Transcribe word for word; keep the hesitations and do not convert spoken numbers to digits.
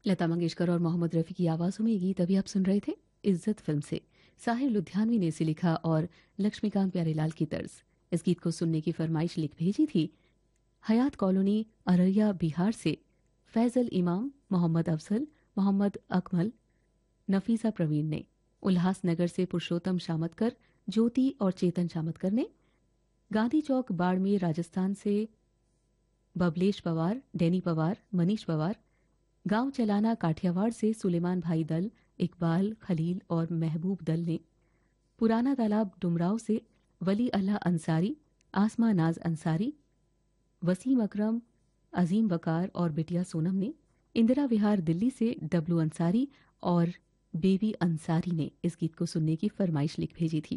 लता मंगेशकर और मोहम्मद रफ़ी की आवाज़ों में ये गीत अभी आप सुन रहे थे इज्जत फिल्म से। साहिर लुधियानवी ने इसे लिखा और लक्ष्मीकांत प्यारेलाल की तर्ज। इस गीत को सुनने की फरमाइश लिख भेजी थी हयात कॉलोनी अररिया बिहार से फैजल इमाम, मोहम्मद अफजल, मोहम्मद अकमल, नफीसा प्रवीण ने। उल्लासनगर से पुरुषोत्तम शामतकर, ज्योति और चेतन शामतकर ने। गांधी चौक बाड़मेर राजस्थान से बबलेश पवार, डैनी पवार, मनीष पवार। गांव चलाना काठियावाड़ से सुलेमान भाई दल, इकबाल, खलील और महबूब दल ने। पुराना तालाब डुमराव से वली अल्लाह अंसारी, आसमा नाज अंसारी, वसीम अकरम, अजीम वकार और बिटिया सोनम ने। इंदिरा विहार दिल्ली से डब्लू अंसारी और बेबी अंसारी ने इस गीत को सुनने की फरमाइश लिख भेजी थी।